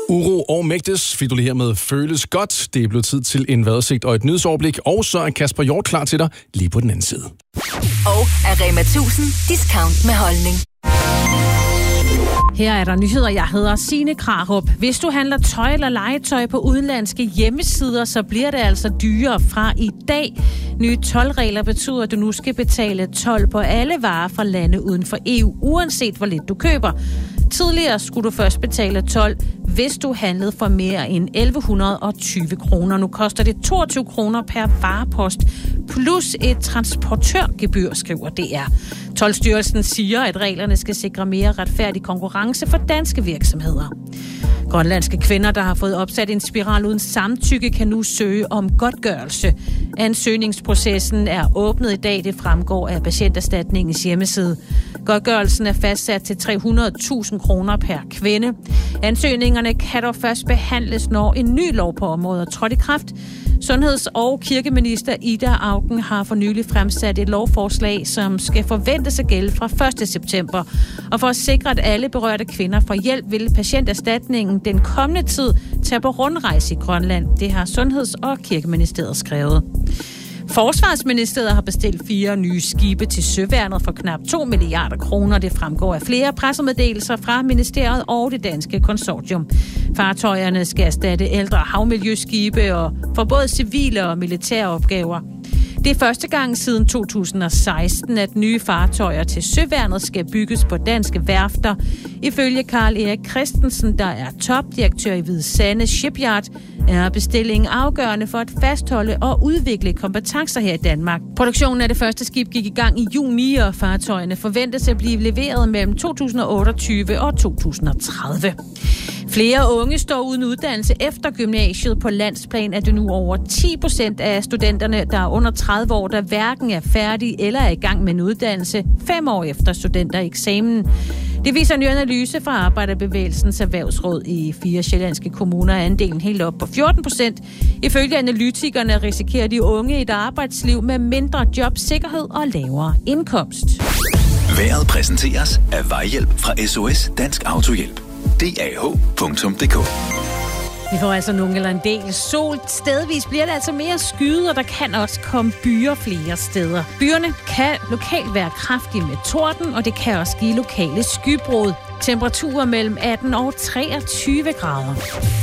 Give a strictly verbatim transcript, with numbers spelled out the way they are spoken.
Uro og Mægtes fik du lige her med Føles Godt. Det er blevet tid til en vejrudsigt og et nyhedsoverblik, og så er Kasper Hjort klar til dig lige på den anden side. Og er Rema tusind discount med holdning. Her er der nyheder. Jeg hedder Signe Krarup. Hvis du handler tøj eller legetøj på udenlandske hjemmesider, så bliver det altså dyrere fra i dag. Nye toldregler betyder, at du nu skal betale told på alle varer fra lande uden for E U, uanset hvor lidt du køber. Tidligere skulle du først betale told, hvis du handlede for mere end elleve tyve kroner. Nu koster det toogtyve kroner per varepost, plus et transportørgebyr, skriver D R. Toldstyrelsen siger, at reglerne skal sikre mere retfærdig konkurrence for danske virksomheder. Grønlandske kvinder, der har fået opsat en spiral uden samtykke, kan nu søge om godtgørelse. Ansøgningsprocessen er åbnet i dag, det fremgår af Patienterstatningens hjemmeside. Godtgørelsen er fastsat til tre hundrede tusind kroner per kvinde. Ansøgningerne kan dog først behandles, når en ny lov på området er trådt i kraft. Sundheds- og kirkeminister Ida Auken har for nylig fremsat et lovforslag, som skal forventes at gælde fra første september. Og for at sikre, at alle berørte kvinder får hjælp, vil Patienterstatningen den kommende tid tage på rundrejse i Grønland. Det har Sundheds- og Kirkeministeriet skrevet. Forsvarsministeriet har bestilt fire nye skibe til Søværnet for knap to milliarder kroner. Det fremgår af flere pressemeddelelser fra ministeriet og det danske konsortium. Fartøjerne skal erstatte ældre havmiljøskibe og for både civile og militære opgaver. Det er første gang siden to tusind og seksten, at nye fartøjer til Søværnet skal bygges på danske værfter. Ifølge Karl Erik Christensen, der er topdirektør i Hvide Sande Shipyard, er bestillingen afgørende for at fastholde og udvikle kompetencer her i Danmark. Produktionen af det første skib gik i gang i juni, og fartøjerne forventes at blive leveret mellem to tusind og otteogtyve og to tusind og tredive. Flere unge står uden uddannelse efter gymnasiet. På landsplan er det nu over ti procent af studenterne, der er under tredive år, der hverken er færdige eller er i gang med en uddannelse fem år efter studentereksamen. Det viser en ny analyse fra Arbejderbevægelsens Erhvervsråd. I fire sjællandske kommuner er andelen helt op på fjorten procent. Ifølge analytikerne risikerer de unge et arbejdsliv med mindre jobsikkerhed og lavere indkomst. Vejret præsenteres af Vejhjælp fra S O S Dansk Autohjælp. D A H punktum d k. Vi får altså nogle eller en del sol. Stedvis bliver det altså mere skyet, og der kan også komme byer flere steder. Byerne kan lokalt være kraftige med torden, og det kan også give lokale skybrud. Temperaturer mellem atten og treogtyve grader.